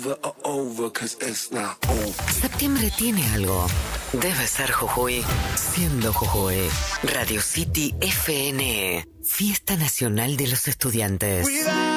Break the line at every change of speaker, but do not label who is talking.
Septiembre tiene algo. Debe ser Jujuy. Siendo Jujuy. Radio City FN. Fiesta Nacional de los Estudiantes.